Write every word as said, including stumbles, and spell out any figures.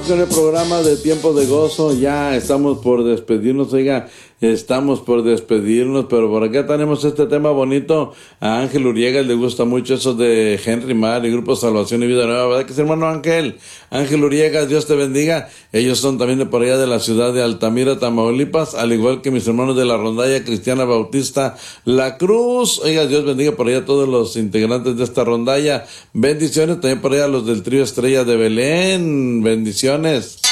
En el programa de Tiempo de Gozo, ya estamos por despedirnos, oiga, estamos por despedirnos, pero por acá tenemos este tema bonito. A Ángel Uriega le gusta mucho eso de Henry Mar y Grupo Salvación y Vida Nueva, ¿verdad que es, hermano Ángel? Ángel Uriega, Dios te bendiga. Ellos son también de por allá de la ciudad de Altamira, Tamaulipas, al igual que mis hermanos de la Rondalla Cristiana Bautista La Cruz. Oiga, Dios bendiga por allá a todos los integrantes de esta rondalla. Bendiciones también por allá a los del trío Estrella de Belén. Bendiciones.